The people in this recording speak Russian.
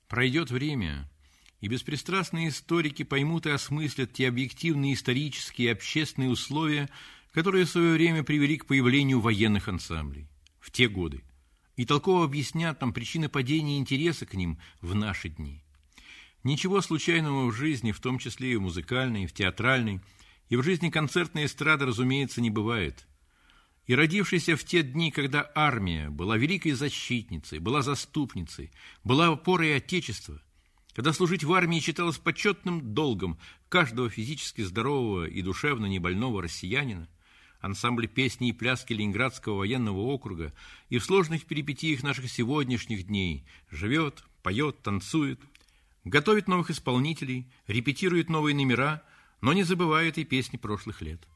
Пройдет время, и беспристрастные историки поймут и осмыслят те объективные исторические и общественные условия, которые в свое время привели к появлению военных ансамблей в те годы, и толково объяснят нам причины падения интереса к ним в наши дни. Ничего случайного в жизни, в том числе и в музыкальной, и в театральной, и в жизни концертной эстрады, разумеется, не бывает. И родившийся в те дни, когда армия была великой защитницей, была заступницей, была опорой Отечества, когда служить в армии считалось почетным долгом каждого физически здорового и душевно небольного россиянина, ансамбль песни и пляски Ленинградского военного округа и в сложных перипетиях наших сегодняшних дней живет, поет, танцует, готовит новых исполнителей, репетирует новые номера, но не забывает и песни прошлых лет.